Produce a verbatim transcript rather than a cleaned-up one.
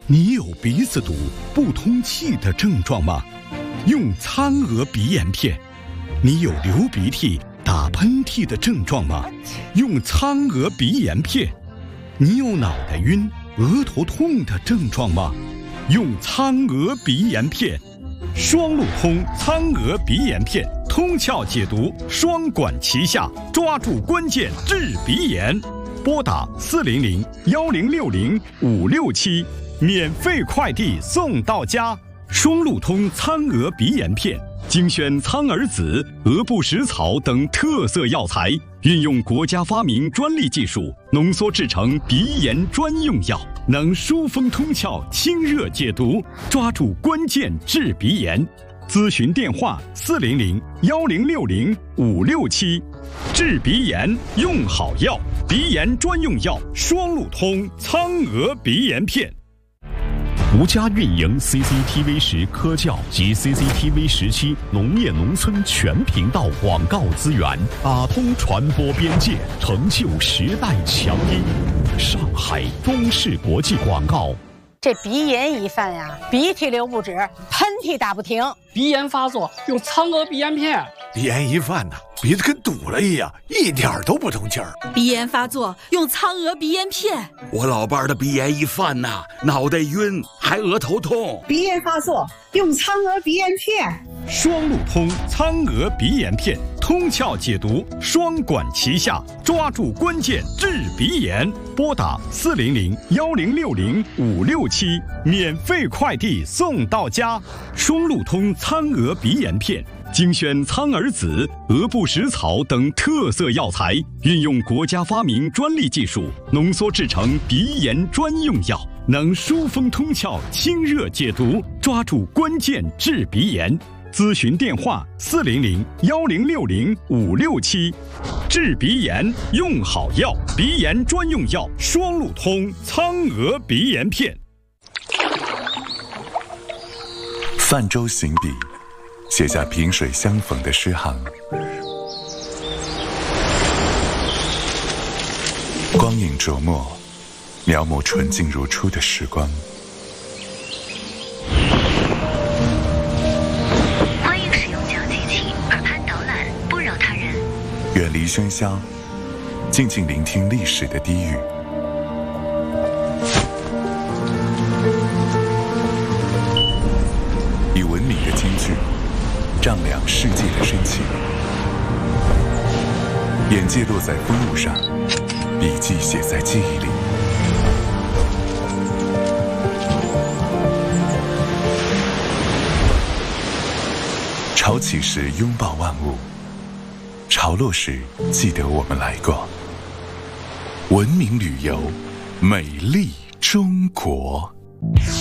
你有鼻子堵、不通气的症状吗？用苍鹅鼻炎片。你有流鼻涕、打喷嚏的症状吗？用苍鹅鼻炎片。你有脑袋晕、额头痛的症状吗？用苍鹅鼻炎片。双路通苍鹅鼻炎片，通窍解毒，双管齐下，抓住关键治鼻炎。拨打四零零幺零六零五六七，免费快递送到家。双路通苍鹅鼻炎片，精选苍耳子、鹅不食草等特色药材，运用国家发明专利技术，浓缩制成鼻炎专用药，能疏风通窍、清热解毒，抓住关键治鼻炎。咨询电话：四零零幺零六零五六七。治鼻炎用好药，鼻炎专用药双路通苍鹅鼻炎片。 独家运营 C C T V 十科教及 C C T V 十七农业农村全频道广告资源，打通传播边界，成就时代强音。上海中视国际广告。 这鼻炎一犯呀，鼻涕流不止，喷嚏打不停。 鼻炎发作用苍鹅鼻炎片。 鼻炎一犯呢，鼻子跟堵了一样，一点都不通气儿。 鼻炎发作用苍鹅鼻炎片。 我老伴儿的鼻炎一犯呐，脑袋晕，还额头痛。 鼻炎发作用苍鹅鼻炎片。 双路通苍鹅鼻炎片，通窍解毒，双管齐下，抓住关键治鼻炎。拨打四零零幺零六零五六七，免费快递送到家。双路通苍鹅鼻炎片，精选苍耳子、鹅不食草等特色药材，运用国家发明专利技术，浓缩制成鼻炎专用药，能疏风通窍、清热解毒，抓住关键治鼻炎。咨询电话：四零零幺零六零五六七。治鼻炎用好药，鼻炎专用药双路通苍鹅鼻炎片。 泛舟行笔，写下萍水相逢的诗行。光影琢磨，描摹纯净如初的时光。 欢迎使用讲机器，耳畔导览，不扰他人。 远离喧嚣，静静聆听历史的低语。以文明的金句丈量世界的深情，眼界落在风物上，笔记写在记忆里。潮起时拥抱万物，潮落时记得我们来过。文明旅游，美丽中国。